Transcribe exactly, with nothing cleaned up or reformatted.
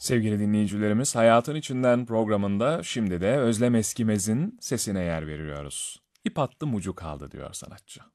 Sevgili dinleyicilerimiz, Hayatın İçinden programında şimdi de Özlem Eskimez'in sesine yer veriyoruz. İp attım ucu kaldı diyor sanatçı.